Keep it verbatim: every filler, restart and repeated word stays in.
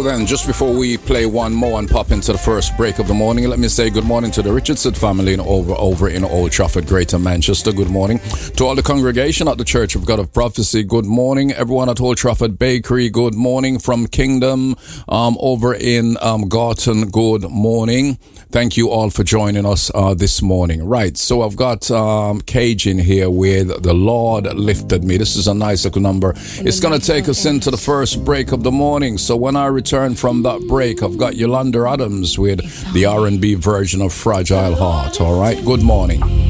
then, just before we play one more and pop into the first break of the morning, let me say good morning to the Richardson family in over, over in Old Trafford, Greater Manchester. Good morning. To all the congregation at the Church of God of Prophecy, good morning. Everyone at Old Trafford Bakery, good morning. From Kingdom um, over in um, Gorton, good morning. Thank you all for joining us uh, this morning. Right, so I've got um, Cajun here with The Lord Lifted Me. This is a nice little number. It's going to take us into the first break of the morning. So when I return from that break, I've got Yolanda Adams with the R and B version of Fragile Heart. All right, good morning.